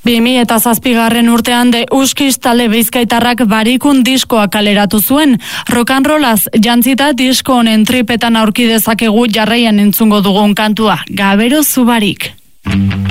2007. urtean de Uskiz talde bizkaitarrak Barikun diskoa kaleratu zuen. Rock and rollaz jantzita disko honen tripetan aurki dezakegu jarraian entzungo dugun kantua, Gabero Zubarik.